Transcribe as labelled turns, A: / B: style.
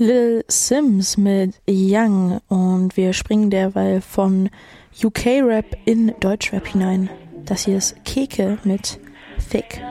A: Lil Sims mit Young und wir springen derweil von UK-Rap in Deutschrap hinein. Das hier ist Keke mit Thick.